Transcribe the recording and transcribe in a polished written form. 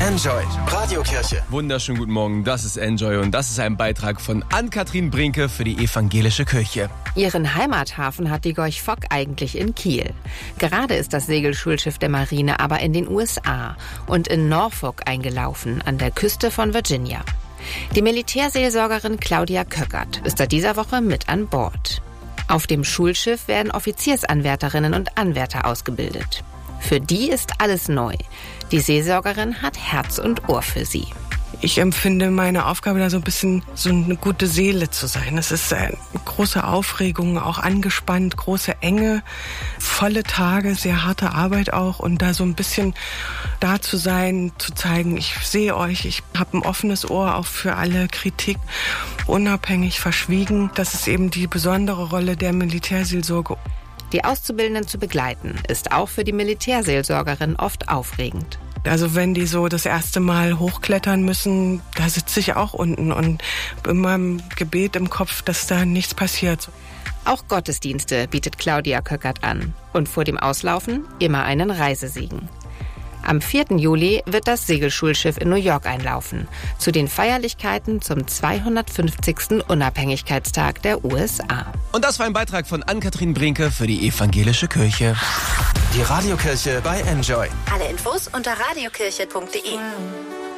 Enjoy Radiokirche. Wunderschönen guten Morgen, das ist Enjoy und das ist ein Beitrag von Ann-Kathrin Brinke für die evangelische Kirche. Ihren Heimathafen hat die Gorch Fock eigentlich in Kiel. Gerade ist das Segelschulschiff der Marine aber in den USA und in Norfolk eingelaufen, an der Küste von Virginia. Die Militärseelsorgerin Claudia Köckert ist seit dieser Woche mit an Bord. Auf dem Schulschiff werden Offiziersanwärterinnen und Anwärter ausgebildet. Für die ist alles neu. Die Seelsorgerin hat Herz und Ohr für sie. Ich empfinde meine Aufgabe da so ein bisschen so eine gute Seele zu sein. Es ist eine große Aufregung, auch angespannt, große Enge, volle Tage, sehr harte Arbeit auch. Und da so ein bisschen da zu sein, zu zeigen, ich sehe euch, ich habe ein offenes Ohr auch für alle Kritik, unabhängig, verschwiegen. Das ist eben die besondere Rolle der Militärseelsorge. Die Auszubildenden zu begleiten, ist auch für die Militärseelsorgerin oft aufregend. Also wenn die so das erste Mal hochklettern müssen, da sitze ich auch unten und immer im Gebet im Kopf, dass da nichts passiert. Auch Gottesdienste bietet Claudia Köckert an. Und vor dem Auslaufen immer einen Reisesegen. Am 4. Juli wird das Segelschulschiff in New York einlaufen, zu den Feierlichkeiten zum 250. Unabhängigkeitstag der USA. Und das war ein Beitrag von Ann-Kathrin Brinke für die evangelische Kirche. Die Radiokirche bei Enjoy. Alle Infos unter radiokirche.de.